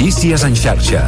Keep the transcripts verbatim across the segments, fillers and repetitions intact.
Notícies en xarxa.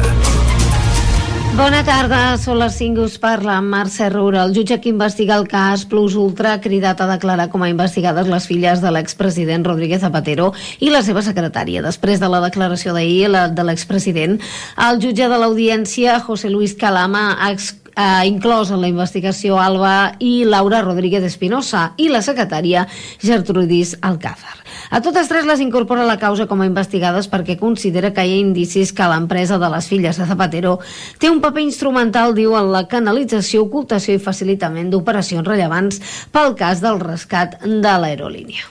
Bona tarda, són les cinc, us parla Mercè Roura. El jutge que investiga el cas Plus Ultra ha cridat a declarar com a investigades les filles de l'expresident Rodríguez Zapatero i la seva secretària. Després de la declaració d'ahir de l'expresident, el jutge de l'audiència, José Luis Calama, ha ha inclòs en la investigació Alba i Laura Rodríguez Espinosa i la secretària Gertrudis Alcázar. A totes tres les incorpora la causa com a investigades perquè considera que hi ha indicis que l'empresa de les filles de Zapatero té un paper instrumental, diu, en la canalització, ocultació i facilitament d'operacions rellevants pel cas del rescat de l'aerolínia.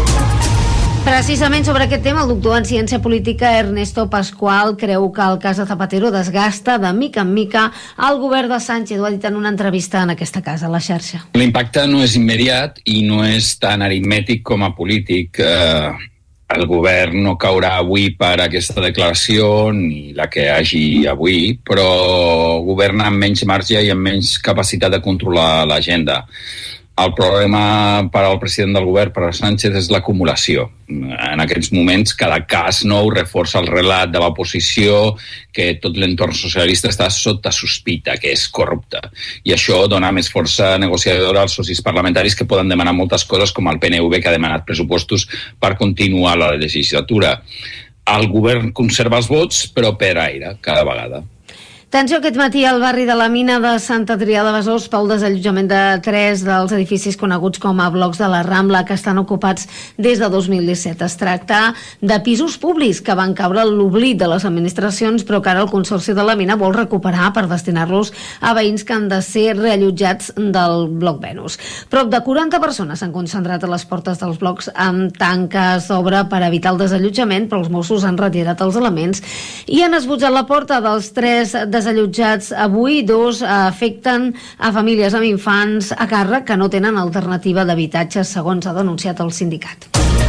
Precisament sobre aquest tema, el doctor en ciència política Ernesto Pascual creu que el cas de Zapatero desgasta de mica en mica el govern de Sánchez. Ho ha dit en una entrevista en aquesta casa, a la xarxa. L'impacte no és immediat i no és tan aritmètic com a polític. Eh, el govern no caurà avui per aquesta declaració ni la que hagi avui, però governa amb menys marge i amb menys capacitat de controlar l'agenda. El problema per al president del govern, per a Sánchez, és l'acumulació. En aquests moments, cada cas nou reforça el relat de l'oposició que tot l'entorn socialista està sota sospita, que és corrupte. I això dona més força negociadora als socis parlamentaris que poden demanar moltes coses, com el P N V, que ha demanat pressupostos per continuar la legislatura. El govern conserva els vots, però per aire, cada vegada. Tensió aquest matí al barri de la Mina de Sant Adrià de Besòs pel desallotjament de tres dels edificis coneguts com a blocs de la Rambla que estan ocupats des de dos mil disset. Es tracta de pisos públics que van caure a l'oblit de les administracions, però que ara el Consorci de la Mina vol recuperar per destinar-los a veïns que han de ser reallotjats del bloc Venus. Prop de quaranta persones s'han concentrat a les portes dels blocs amb tanques sobre per evitar el desallotjament, però els Mossos han retirat els elements i han esbotzat la porta dels tres desallotjats. Avui dos afecten a famílies amb infants a càrrec que no tenen alternativa d'habitatge, segons ha denunciat el sindicat.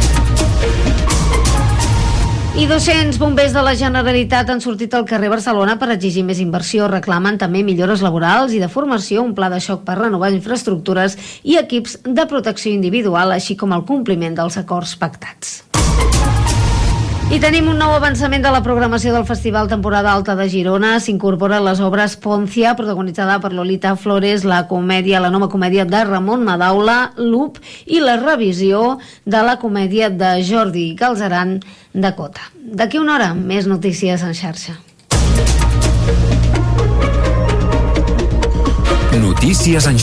I dos-cents bombers de la Generalitat han sortit al carrer Barcelona per exigir més inversió. Reclamen també millores laborals i de formació, un pla de xoc per renovar infraestructures i equips de protecció individual, així com el compliment dels acords pactats. I tenim un nou avançament de la programació del Festival Temporada Alta de Girona. S'incorporen les obres Poncia, protagonitzada per Lolita Flores, la comèdia, la nova comèdia de Ramon Madaula, Loop, i la revisió de la comèdia de Jordi Galzeran, Dakota. D'aquí una hora, més notícies en xarxa. Notícies en